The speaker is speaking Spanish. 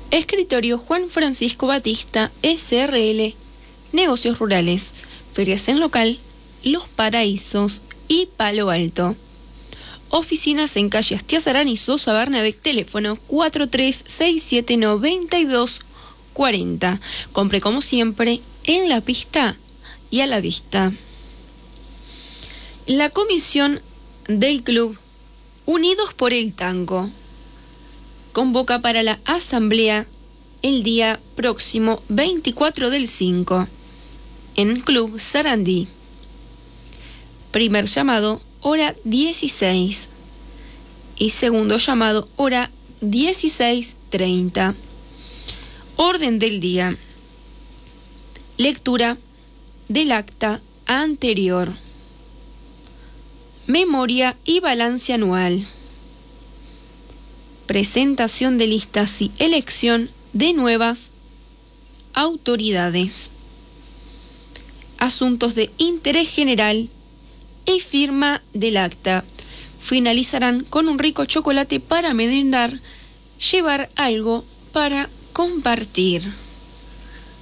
Escritorio Juan Francisco Batista, SRL, Negocios Rurales, Ferias en Local, Los Paraísos y Palo Alto. Oficinas en calle Astiazarán y Sosa Bernadette, teléfono 43679240. Compre como siempre en la pista y a la vista. La comisión del club Unidos por el Tango convoca para la asamblea el día próximo 24 del 5 en Club Sarandí. Primer llamado, hora 16 y segundo llamado, hora 16:30. Orden del día. Lectura del acta anterior. Memoria y balance anual. Presentación de listas y elección de nuevas autoridades. Asuntos de interés general y firma del acta. Finalizarán con un rico chocolate para merendar, llevar algo para compartir.